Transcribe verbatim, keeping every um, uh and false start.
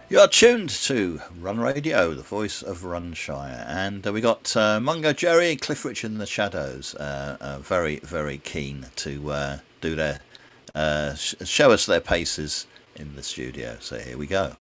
You are tuned to Run Radio, the voice of Runshire, and uh, we got uh, Mungo Jerry and Cliff Richard in the Shadows. Uh, uh, very, very keen to uh, do their uh, sh- show us their paces in the studio. So here we go.